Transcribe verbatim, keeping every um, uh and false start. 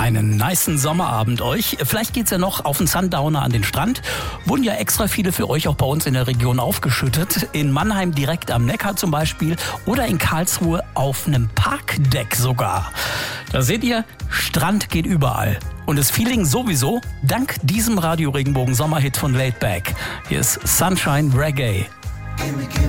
Einen nicen Sommerabend euch. Vielleicht geht's ja noch auf den Sundowner an den Strand. Wurden ja extra viele für euch auch bei uns in der Region aufgeschüttet. In Mannheim direkt am Neckar zum Beispiel oder in Karlsruhe auf einem Parkdeck sogar. Da seht ihr, Strand geht überall. Und das Feeling sowieso dank diesem Radio Regenbogen Sommerhit von Laid Back. Hier ist Sunshine Reggae.